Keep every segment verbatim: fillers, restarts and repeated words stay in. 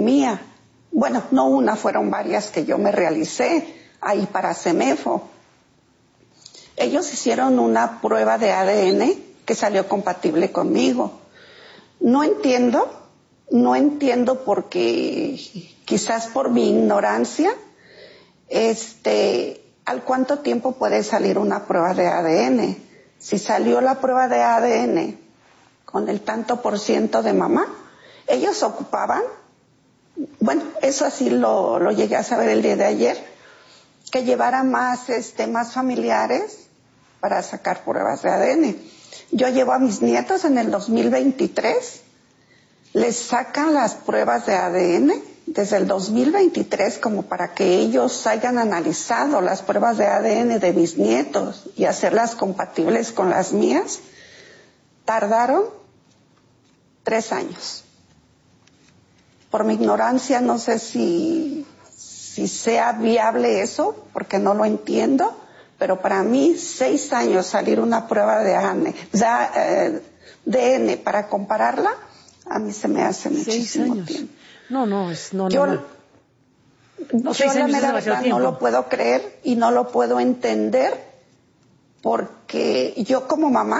mía. Bueno, no una, fueron varias que yo me realicé ahí para CEMEFO. Ellos hicieron una prueba de A D N que salió compatible conmigo. No entiendo, no entiendo porque quizás por mi ignorancia, este, ¿al cuánto tiempo puede salir una prueba de A D N? Si salió la prueba de A D N con el tanto por ciento de mamá, ellos ocupaban, bueno, eso así lo, lo llegué a saber el día de ayer, que llevara más, este, más familiares para sacar pruebas de A D N. Yo llevo a mis nietos en el dos mil veintitrés, les sacan las pruebas de A D N desde el dos mil veintitrés como para que ellos hayan analizado las pruebas de A D N de mis nietos y hacerlas compatibles con las mías. Tardaron tres años. Por mi ignorancia no sé si, si sea viable eso, porque no lo entiendo, pero para mí seis años salir una prueba de A D N, eh, D N para compararla, a mí se me hace muchísimo años. tiempo. No, no, es, no, yo, no, no. no yo la mera verdad no lo puedo creer y no lo puedo entender porque yo como mamá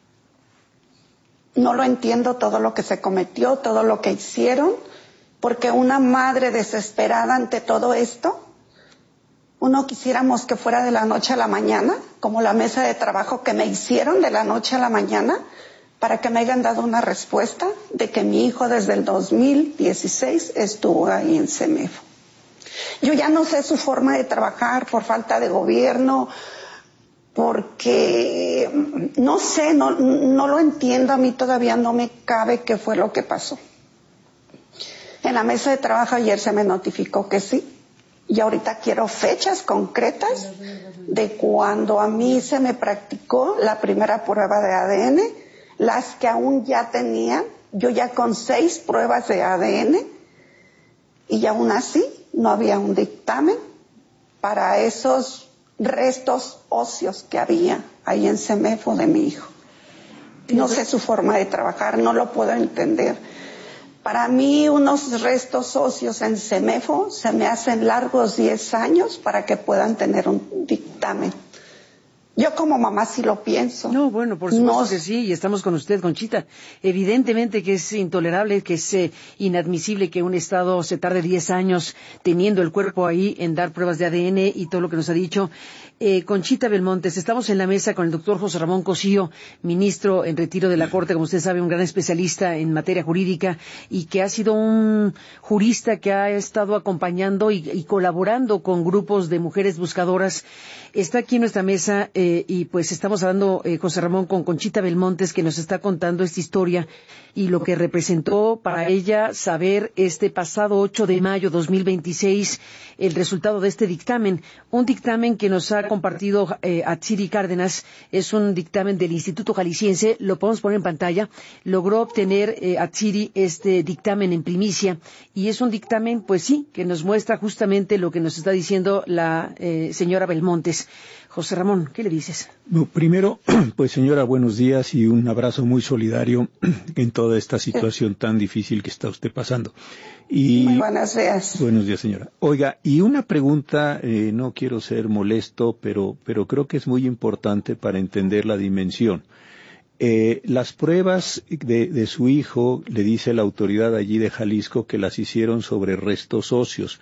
no lo entiendo todo lo que se cometió, todo lo que hicieron, porque una madre desesperada ante todo esto, uno quisiéramos que fuera de la noche a la mañana, como la mesa de trabajo que me hicieron de la noche a la mañana, para que me hayan dado una respuesta de que mi hijo desde el dos mil dieciséis estuvo ahí en CEMEFO. Yo ya no sé su forma de trabajar por falta de gobierno, porque no sé, no, no lo entiendo, a mí todavía no me cabe qué fue lo que pasó. En la mesa de trabajo ayer se me notificó que sí, y ahorita quiero fechas concretas de cuando a mí se me practicó la primera prueba de A D N, las que aún ya tenían, yo ya con seis pruebas de A D N, y aún así no había un dictamen para esos restos óseos que había ahí en CEMEFO de mi hijo. No sé su forma de trabajar, no lo puedo entender. Para mí unos restos óseos en CEMEFO se me hacen largos diez años para que puedan tener un dictamen. Yo como mamá sí lo pienso. No, bueno, por supuesto no, que sí, y estamos con usted, Conchita. Evidentemente que es intolerable, que es eh, inadmisible que un Estado se tarde diez años teniendo el cuerpo ahí en dar pruebas de A D N y todo lo que nos ha dicho. Eh, Conchita Belmontes, estamos en la mesa con el doctor José Ramón Cosío, ministro en retiro de la Corte, como usted sabe, un gran especialista en materia jurídica y que ha sido un jurista que ha estado acompañando y, y colaborando con grupos de mujeres buscadoras. Está aquí en nuestra mesa eh, y pues estamos hablando, eh, José Ramón, con Conchita Belmontes, que nos está contando esta historia y lo que representó para ella saber este pasado ocho de mayo de dos mil veintiséis el resultado de este dictamen. Un dictamen que nos ha compartido eh, Atsiri Cárdenas, es un dictamen del Instituto Jalisciense, lo podemos poner en pantalla. Logró obtener eh, Atsiri este dictamen en primicia y es un dictamen, pues sí, que nos muestra justamente lo que nos está diciendo la eh, señora Belmontes. José Ramón, ¿qué le dices? No, primero, pues señora, buenos días y un abrazo muy solidario en toda esta situación tan difícil que está usted pasando. Y, muy buenos días. Buenos días, señora. Oiga, y una pregunta, eh, no quiero ser molesto, pero, pero creo que es muy importante para entender la dimensión. Eh, las pruebas de, de su hijo, le dice la autoridad allí de Jalisco que las hicieron sobre restos óseos.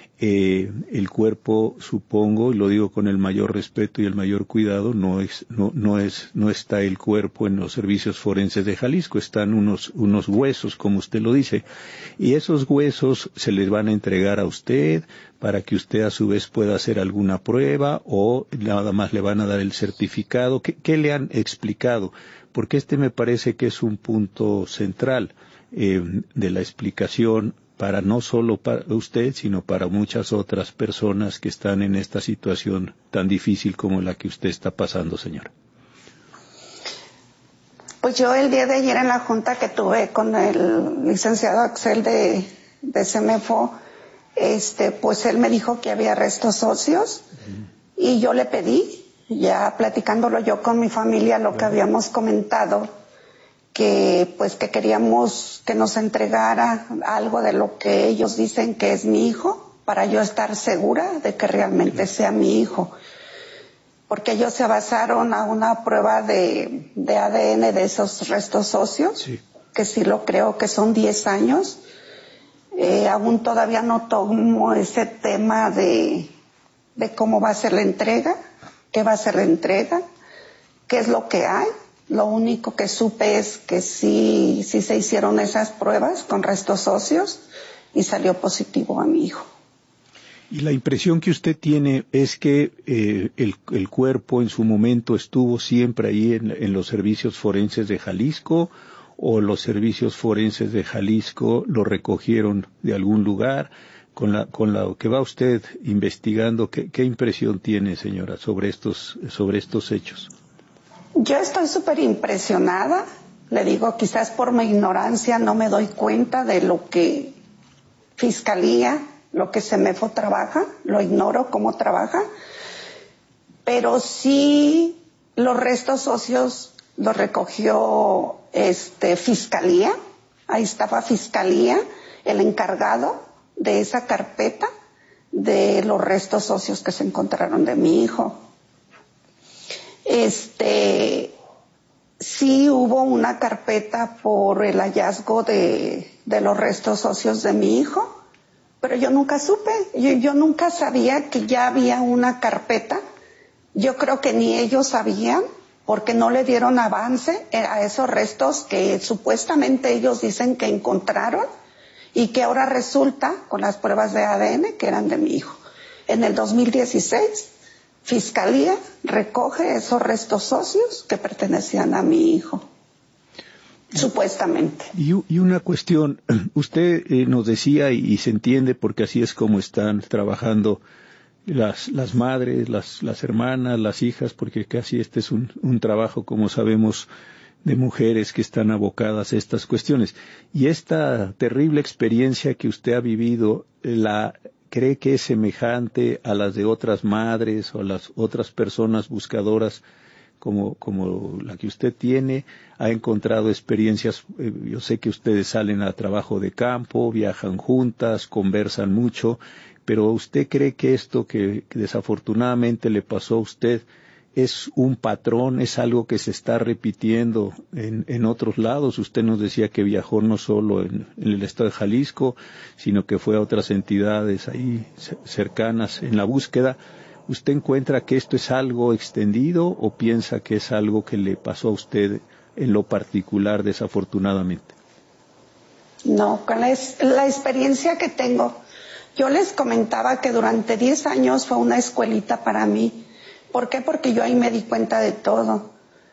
Eh, el cuerpo, supongo, y lo digo con el mayor respeto y el mayor cuidado, no es, no, no es, no está el cuerpo en los servicios forenses de Jalisco, están unos, unos huesos, como usted lo dice, y esos huesos se les van a entregar a usted para que usted a su vez pueda hacer alguna prueba o nada más le van a dar el certificado. ¿Qué, qué le han explicado? Porque este me parece que es un punto central eh, de la explicación para no solo para usted, sino para muchas otras personas que están en esta situación tan difícil como la que usted está pasando, señora. Pues yo el día de ayer en la junta que tuve con el licenciado Axel de, de CEMEFO, este, pues él me dijo que había restos óseos uh-huh. y yo le pedí, ya platicándolo yo con mi familia, lo uh-huh. que habíamos comentado, que pues que queríamos que nos entregara algo de lo que ellos dicen que es mi hijo, para yo estar segura de que realmente sea mi hijo. Porque ellos se basaron a una prueba de, de A D N de esos restos óseos, sí. que sí lo creo que son diez años. Eh, aún todavía no tomo ese tema de, de cómo va a ser la entrega, qué va a ser la entrega, qué es lo que hay. Lo único que supe es que sí, sí se hicieron esas pruebas con restos óseos y salió positivo a mi hijo. Y la impresión que usted tiene es que eh, el, el cuerpo en su momento estuvo siempre ahí en, en los servicios forenses de Jalisco, o los servicios forenses de Jalisco lo recogieron de algún lugar. Con la, con la que va usted investigando, ¿qué, qué impresión tiene, señora, sobre estos, sobre estos hechos? Yo estoy súper impresionada. Le digo, quizás por mi ignorancia no me doy cuenta de lo que Fiscalía, lo que Semefo trabaja, lo ignoro cómo trabaja, pero sí los restos óseos los recogió este Fiscalía, ahí estaba Fiscalía, el encargado de esa carpeta de los restos óseos que se encontraron de mi hijo. Este, sí hubo una carpeta por el hallazgo de, de los restos óseos de mi hijo, pero yo nunca supe, yo, yo nunca sabía que ya había una carpeta. Yo creo que ni ellos sabían, porque no le dieron avance a esos restos que supuestamente ellos dicen que encontraron y que ahora resulta, con las pruebas de A D N, que eran de mi hijo. En el dos mil dieciséis, Fiscalía recoge esos restos óseos que pertenecían a mi hijo. Supuestamente. Y, y una cuestión, usted eh, nos decía, y, y se entiende porque así es como están trabajando las, las madres, las, las hermanas, las hijas, porque casi este es un, un trabajo, como sabemos, de mujeres que están abocadas a estas cuestiones. Y esta terrible experiencia que usted ha vivido, ¿la cree que es semejante a las de otras madres o a las otras personas buscadoras como, como la que usted tiene? ¿Ha encontrado experiencias? Eh, yo sé que ustedes salen a trabajo de campo, viajan juntas, conversan mucho, pero ¿usted cree que esto que, que desafortunadamente le pasó a usted es un patrón, es algo que se está repitiendo en, en otros lados? Usted nos decía que viajó no solo en, en el estado de Jalisco, sino que fue a otras entidades ahí cercanas en la búsqueda. ¿Usted encuentra que esto es algo extendido o piensa que es algo que le pasó a usted en lo particular desafortunadamente? No, con la, la experiencia que tengo, yo les comentaba que durante diez años fue una escuelita para mí. ¿Por qué? Porque yo ahí me di cuenta de todo.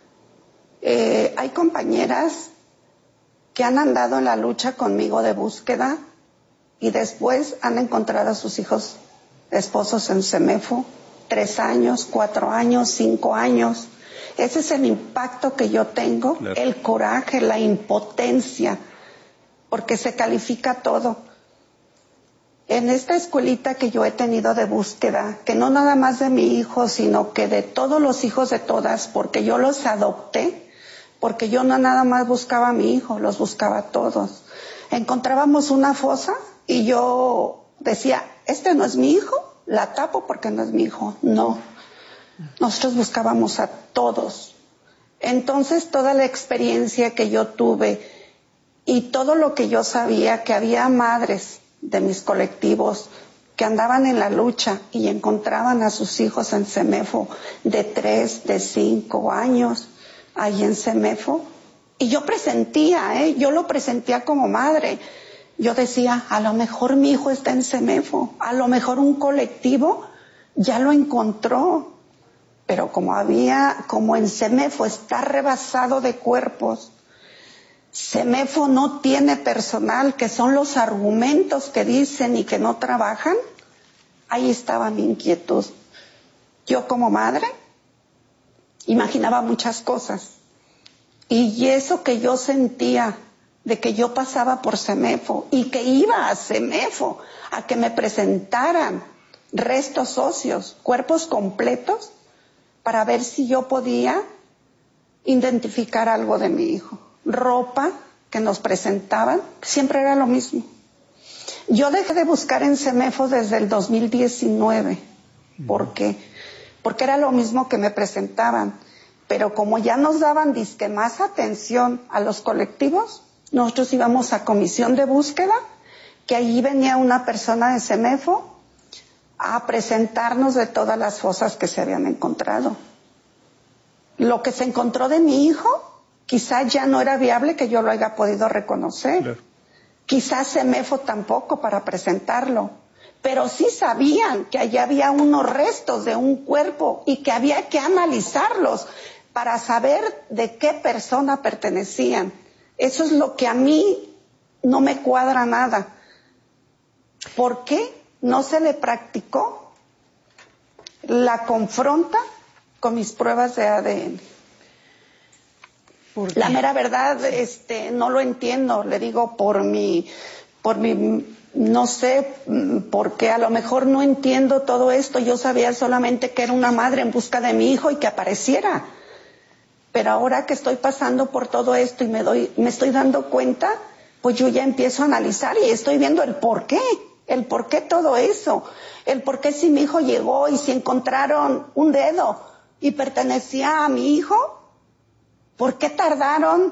Eh, hay compañeras que han andado en la lucha conmigo de búsqueda y después han encontrado a sus hijos esposos en Semefo, tres años, cuatro años, cinco años. Ese es el impacto que yo tengo, claro. El coraje, la impotencia, porque se califica todo. En esta escuelita que yo he tenido de búsqueda, que no nada más de mi hijo, sino que de todos los hijos de todas, porque yo los adopté, porque yo no nada más buscaba a mi hijo, los buscaba a todos. Encontrábamos una fosa y yo decía, este no es mi hijo, la tapo porque no es mi hijo. No, nosotros buscábamos a todos. Entonces toda la experiencia que yo tuve y todo lo que yo sabía, que había madres de mis colectivos que andaban en la lucha y encontraban a sus hijos en Semefo de tres, de cinco años, ahí en Semefo. Y yo presentía, ¿eh? yo lo presentía como madre. Yo decía, a lo mejor mi hijo está en Semefo, a lo mejor un colectivo ya lo encontró. Pero como había, como en Semefo está rebasado de cuerpos, Semefo no tiene personal, que son los argumentos que dicen y que no trabajan. Ahí estaba mi inquietud. Yo como madre imaginaba muchas cosas. Y eso que yo sentía de que yo pasaba por Semefo y que iba a Semefo a que me presentaran restos óseos, cuerpos completos, para ver si yo podía identificar algo de mi hijo. ropa que nos presentaban, siempre era lo mismo. Yo dejé de buscar en CEMEFO desde el dos mil diecinueve. ¿Por qué? Porque era lo mismo que me presentaban. Pero como ya nos daban disque más atención a los colectivos, nosotros íbamos a comisión de búsqueda, que allí venía una persona de CEMEFO a presentarnos de todas las fosas que se habían encontrado. Lo que se encontró de mi hijo, quizás ya no era viable que yo lo haya podido reconocer. Claro. Quizás CEMEFO tampoco para presentarlo. Pero sí sabían que allá había unos restos de un cuerpo y que había que analizarlos para saber de qué persona pertenecían. Eso es lo que a mí no me cuadra nada. ¿Por qué no se le practicó la confronta con mis pruebas de A D N? La mera verdad, este, no lo entiendo. Le digo por mi, por mi, no sé, porque a lo mejor no entiendo todo esto. Yo sabía solamente que era una madre en busca de mi hijo y que apareciera. Pero ahora que estoy pasando por todo esto y me doy, me estoy dando cuenta, pues yo ya empiezo a analizar y estoy viendo el por qué, el por qué todo eso, el por qué si mi hijo llegó y si encontraron un dedo y pertenecía a mi hijo, ¿por qué tardaron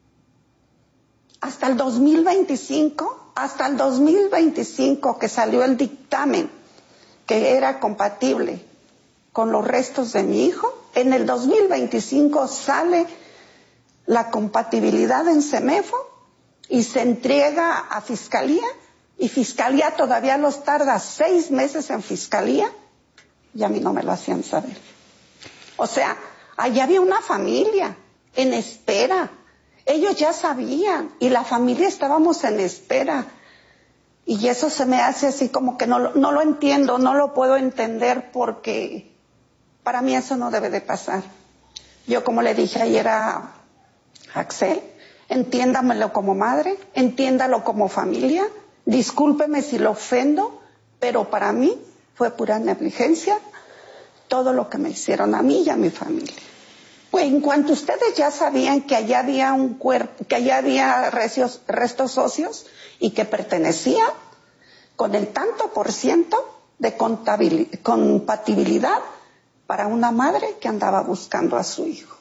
hasta el dos mil veinticinco? Hasta el dos mil veinticinco que salió el dictamen que era compatible con los restos de mi hijo. En el dos mil veinticinco sale la compatibilidad en CEMEFO y se entrega a Fiscalía, y Fiscalía todavía los tarda seis meses en Fiscalía y a mí no me lo hacían saber. O sea, allá había una familia en espera. Ellos ya sabían y la familia estábamos en espera. Y eso se me hace así como que no, no lo entiendo, no lo puedo entender porque para mí eso no debe de pasar. Yo, como le dije ayer a Axel, entiéndamelo como madre, entiéndalo como familia, discúlpeme si lo ofendo, pero para mí fue pura negligencia todo lo que me hicieron a mí y a mi familia. Pues en cuanto ustedes ya sabían que allá había un cuerpo, que allá había restos, restos óseos y que pertenecía con el tanto por ciento de compatibilidad para una madre que andaba buscando a su hijo.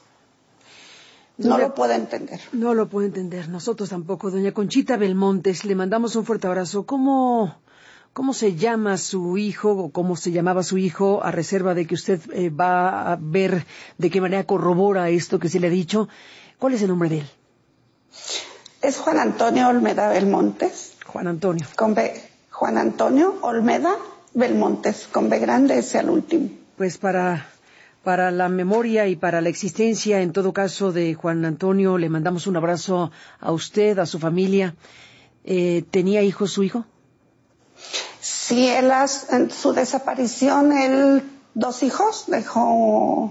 No, no lo puedo entender. No lo puedo entender, nosotros tampoco. Doña Conchita Belmontes, le mandamos un fuerte abrazo. ¿Cómo, cómo se llama su hijo o cómo se llamaba su hijo, a reserva de que usted eh, va a ver de qué manera corrobora esto que se le ha dicho? ¿Cuál es el nombre de él? Es Juan Antonio Olmeda Belmontes. Juan Antonio. Con B. Juan Antonio Olmeda Belmontes, con B grande ese al último. Pues para, para la memoria y para la existencia, en todo caso, de Juan Antonio, le mandamos un abrazo a usted, a su familia. Eh, ¿Tenía hijos su hijo? Sí, él, en su desaparición, él, dos hijos, dejó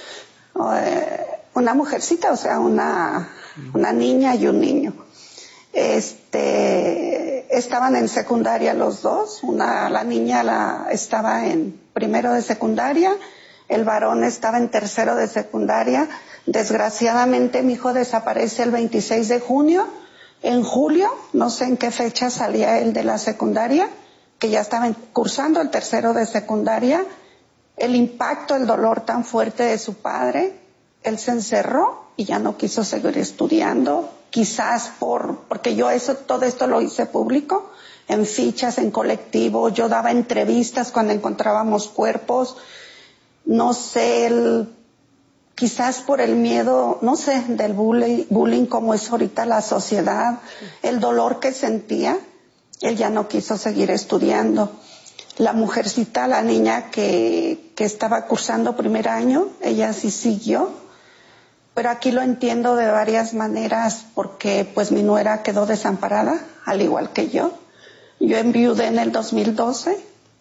eh, una mujercita, o sea, una, una niña y un niño. Este, estaban en secundaria los dos, una, la niña la, estaba en primero de secundaria, el varón estaba en tercero de secundaria. Desgraciadamente mi hijo desaparece el veintiséis de junio, en julio, no sé en qué fecha salía él de la secundaria, que ya estaba cursando el tercero de secundaria. El impacto, el dolor tan fuerte de su padre, él se encerró y ya no quiso seguir estudiando, quizás por, porque yo eso, todo esto lo hice público, en fichas, en colectivo, yo daba entrevistas cuando encontrábamos cuerpos, no sé, el, quizás por el miedo, no sé, del bullying, bullying como es ahorita la sociedad, el dolor que sentía, él ya no quiso seguir estudiando. La mujercita, la niña que, que estaba cursando primer año, ella sí siguió, pero aquí lo entiendo de varias maneras porque pues mi nuera quedó desamparada, al igual que yo. Yo enviudé en el dos mil doce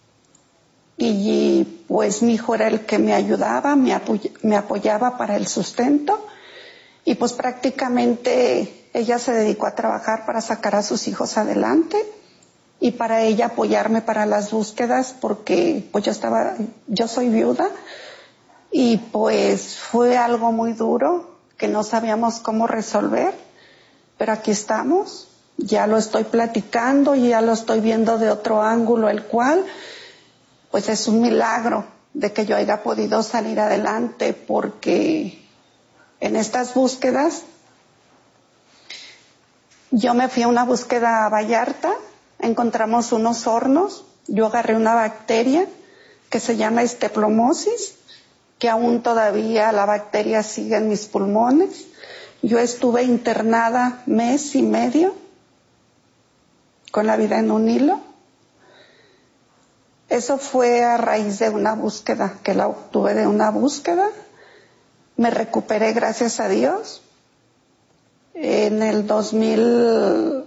y pues mi hijo era el que me ayudaba, me, apoy- me apoyaba para el sustento y pues prácticamente ella se dedicó a trabajar para sacar a sus hijos adelante y para ella apoyarme para las búsquedas porque pues yo estaba, yo soy viuda y pues fue algo muy duro que no sabíamos cómo resolver. pero aquí estamos, ya lo estoy platicando y ya lo estoy viendo de otro ángulo, el cual, pues es un milagro de que yo haya podido salir adelante, porque en estas búsquedas, yo me fui a una búsqueda a Vallarta, encontramos unos hornos, yo agarré una bacteria que se llama esteplomosis, que aún todavía la bacteria sigue en mis pulmones. Yo estuve internada mes y medio con la vida en un hilo. Eso fue a raíz de una búsqueda, que la obtuve de una búsqueda. Me recuperé, gracias a Dios. En el dos mil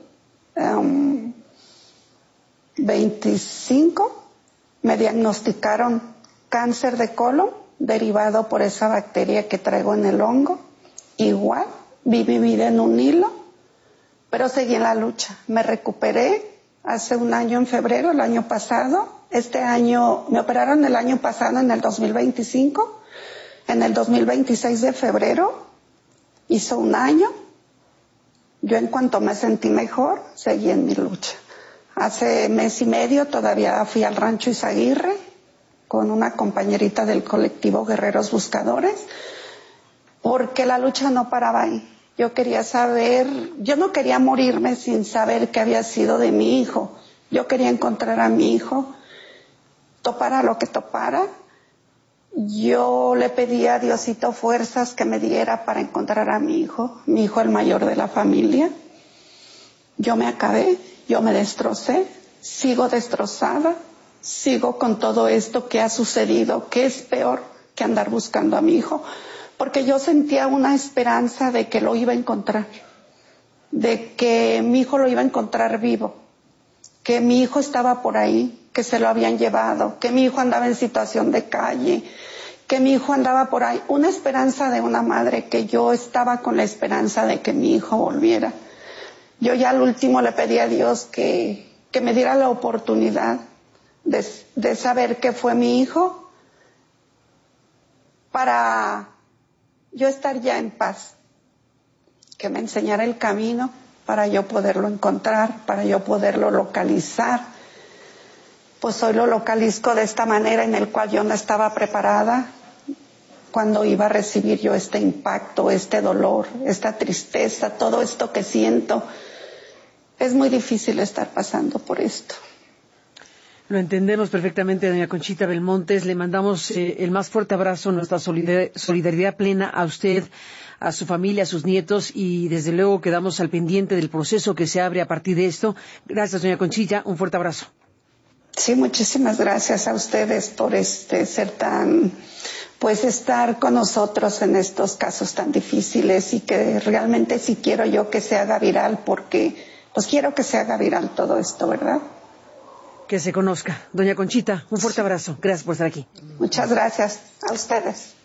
veinticinco me diagnosticaron cáncer de colon derivado por esa bacteria que traigo en el hongo. Igual, vi mi vida en un hilo, pero seguí en la lucha. Me recuperé hace un año, en febrero, el año pasado. Este año, me operaron el año pasado, en el dos mil veinticinco. En el dos mil veintiséis de febrero, hizo un año. Yo, en cuanto me sentí mejor, seguí en mi lucha. Hace mes y medio todavía fui al rancho Izaguirre con una compañerita del colectivo Guerreros Buscadores, porque la lucha no paraba ahí. Yo quería saber, yo no quería morirme sin saber qué había sido de mi hijo. Yo quería encontrar a mi hijo, topara lo que topara. Yo le pedí a Diosito fuerzas que me diera para encontrar a mi hijo, mi hijo el mayor de la familia. Yo me acabé, yo me destrocé, sigo destrozada, sigo con todo esto que ha sucedido, que es peor que andar buscando a mi hijo, porque yo sentía una esperanza de que lo iba a encontrar, de que mi hijo lo iba a encontrar vivo, que mi hijo estaba por ahí, que se lo habían llevado, que mi hijo andaba en situación de calle, que mi hijo andaba por ahí. Una esperanza de una madre, que yo estaba con la esperanza de que mi hijo volviera. Yo ya al último le pedí a Dios que, que me diera la oportunidad de, de saber que fue mi hijo, para yo estar ya en paz, que me enseñara el camino para yo poderlo encontrar, para yo poderlo localizar. Pues hoy lo localizo de esta manera, en el cual yo no estaba preparada cuando iba a recibir yo este impacto, este dolor, esta tristeza, todo esto que siento. Es muy difícil estar pasando por esto. Lo entendemos perfectamente, doña Conchita Belmontes. Le mandamos eh, el más fuerte abrazo, nuestra solidar- solidaridad plena a usted, a su familia, a sus nietos, y desde luego quedamos al pendiente del proceso que se abre a partir de esto. Gracias, doña Conchita. Un fuerte abrazo. Sí, muchísimas gracias a ustedes por este ser tan, pues estar con nosotros en estos casos tan difíciles, y que realmente sí quiero yo que se haga viral, porque pues quiero que se haga viral todo esto, ¿verdad? Que se conozca. Doña Conchita, un fuerte abrazo. Gracias por estar aquí. Muchas gracias a ustedes.